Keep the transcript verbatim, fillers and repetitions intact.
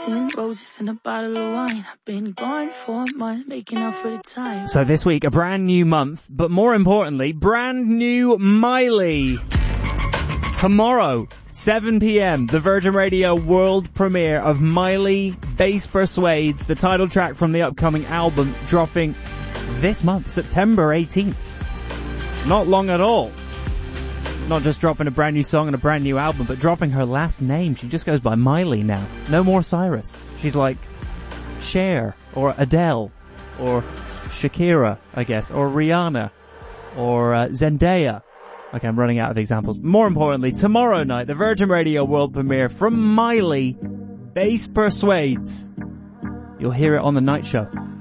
Seeing roses and a bottle of wine. I've been gone for a month, making up for the time. So this week, a brand new month, but more importantly, brand new Miley. Tomorrow, seven p.m, the Virgin Radio world premiere of Miley Bass Persuades, the title track from the upcoming album, dropping this month, September eighteenth. Not long at all. Not just dropping a brand new song and a brand new album, but dropping her last name. She just goes by Miley now. No more Cyrus. She's like Cher, or Adele, or Shakira, I guess, or Rihanna, or uh, Zendaya. Okay, I'm running out of examples. More importantly, tomorrow night, the Virgin Radio world premiere from Miley, Bass Persuades. You'll hear it on The Night Show.